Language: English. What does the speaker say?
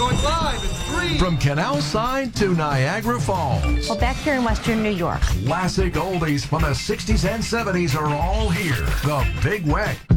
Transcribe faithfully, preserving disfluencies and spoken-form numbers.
going live in three. From Canal Side to Niagara Falls. Well, back here in Western New York. Classic oldies from the sixties and seventies are all here. The Big Weck.